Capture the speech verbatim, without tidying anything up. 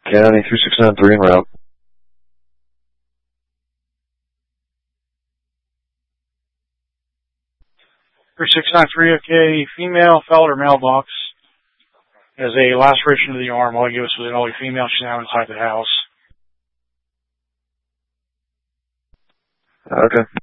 County, three six nine three en route. three six nine three, okay, female, fell her mailbox. Has a laceration to the arm. All I give us was an only female. She's now inside the house. Okay.